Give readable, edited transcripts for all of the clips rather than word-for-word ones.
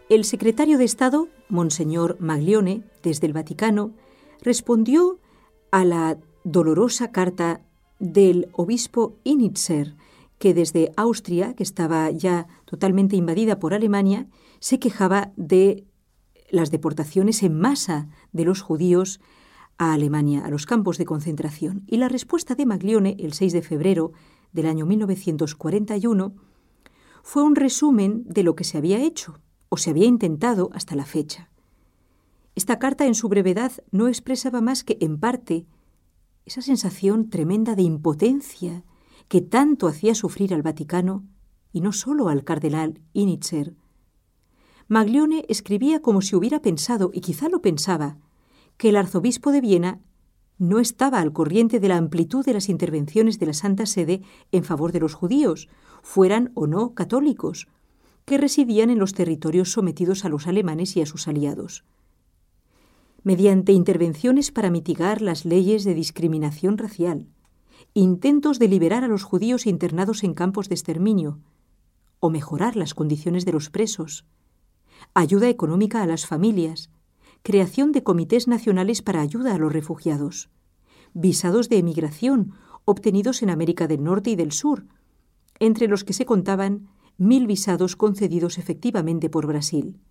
El secretario de Estado, Monseñor Maglione, desde el Vaticano, respondió a la dolorosa carta del obispo Initzer, que desde Austria, que estaba ya totalmente invadida por Alemania, se quejaba de las deportaciones en masa de los judíos a Alemania, a los campos de concentración. Y la respuesta de Maglione, el 6 de febrero del año 1941, fue un resumen de lo que se había hecho o se había intentado hasta la fecha. Esta carta, en su brevedad, no expresaba más que, en parte, esa sensación tremenda de impotencia que tanto hacía sufrir al Vaticano, y no solo al cardenal Initzer. Maglione escribía como si hubiera pensado, y quizá lo pensaba, que el arzobispo de Viena no estaba al corriente de la amplitud de las intervenciones de la Santa Sede en favor de los judíos, fueran o no católicos, que residían en los territorios sometidos a los alemanes y a sus aliados. Mediante intervenciones para mitigar las leyes de discriminación racial, intentos de liberar a los judíos internados en campos de exterminio, o mejorar las condiciones de los presos, ayuda económica a las familias, creación de comités nacionales para ayuda a los refugiados, visados de emigración obtenidos en América del Norte y del Sur, entre los que se contaban 1.000 visados concedidos efectivamente por Brasil.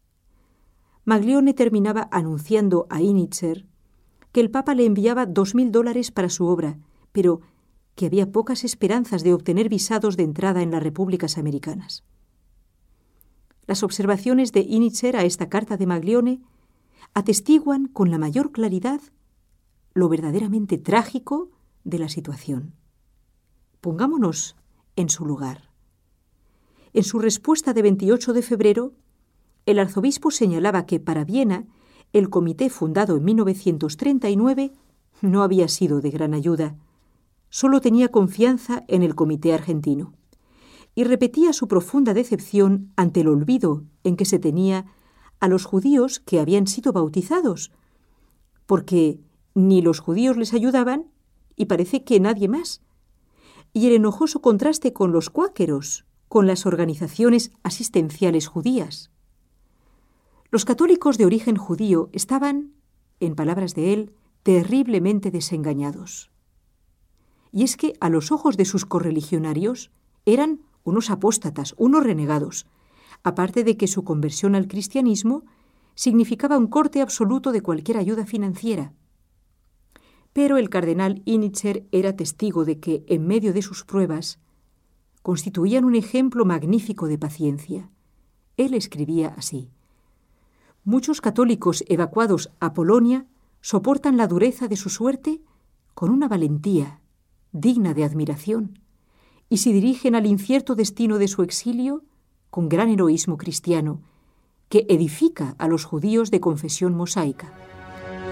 Maglione terminaba anunciando a Initzer que el Papa le enviaba $2.000 para su obra, pero que había pocas esperanzas de obtener visados de entrada en las repúblicas americanas. Las observaciones de Initzer a esta carta de Maglione atestiguan con la mayor claridad lo verdaderamente trágico de la situación. Pongámonos en su lugar. En su respuesta de 28 de febrero, el arzobispo señalaba que para Viena el comité fundado en 1939 no había sido de gran ayuda. Solo tenía confianza en el comité argentino. Y repetía su profunda decepción ante el olvido en que se tenía a los judíos que habían sido bautizados, porque ni los judíos les ayudaban y parece que nadie más. Y el enojoso contraste con los cuáqueros, con las organizaciones asistenciales judías. Los católicos de origen judío estaban, en palabras de él, terriblemente desengañados. Y es que, a los ojos de sus correligionarios, eran unos apóstatas, unos renegados, aparte de que su conversión al cristianismo significaba un corte absoluto de cualquier ayuda financiera. Pero el cardenal Initzer era testigo de que, en medio de sus pruebas, constituían un ejemplo magnífico de paciencia. Él escribía así: «Muchos católicos evacuados a Polonia soportan la dureza de su suerte con una valentía digna de admiración y se dirigen al incierto destino de su exilio con gran heroísmo cristiano que edifica a los judíos de confesión mosaica».